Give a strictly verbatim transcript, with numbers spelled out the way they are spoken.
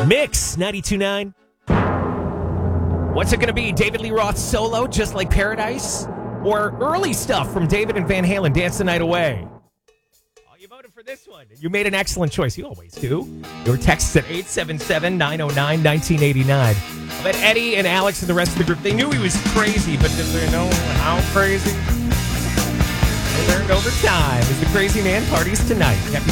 Mix ninety-two point nine. What's it going to be? David Lee Roth solo, Just Like Paradise? Or early stuff from David and Van Halen, Dance the Night Away? Oh, you voted for this one. You made an excellent choice. You always do. Your text at eight seven seven, nine oh nine, one nine eight nine. But Eddie and Alex and the rest of the group, they knew he was crazy, but did they know how crazy? They learned over time as the crazy man parties tonight. Happy